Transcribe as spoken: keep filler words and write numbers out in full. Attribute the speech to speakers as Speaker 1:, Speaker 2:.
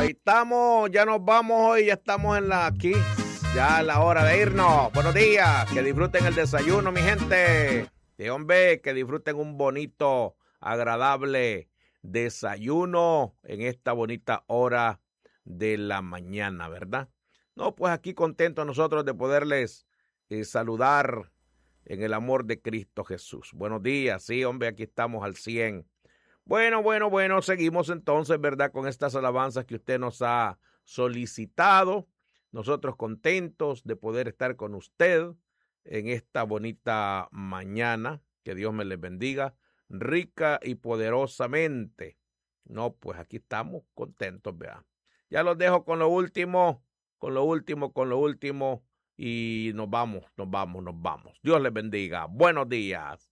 Speaker 1: ahí estamos, ya nos vamos hoy, ya estamos en la aquí, ya es la hora de irnos. Buenos días, que disfruten el desayuno, mi gente. Y hombre, que disfruten un bonito, agradable desayuno en esta bonita hora de la mañana, ¿verdad? No, pues aquí contentos nosotros de poderles eh, saludar en el amor de Cristo Jesús. Buenos días, sí, hombre, aquí estamos al cien. Bueno, bueno, bueno, seguimos entonces, ¿verdad? Con estas alabanzas que usted nos ha solicitado. Nosotros contentos de poder estar con usted en esta bonita mañana. Que Dios me les bendiga rica y poderosamente. No, pues aquí estamos contentos, ¿verdad? Ya los dejo con lo último, con lo último, con lo último. Y nos vamos, nos vamos, nos vamos. Dios les bendiga. Buenos días.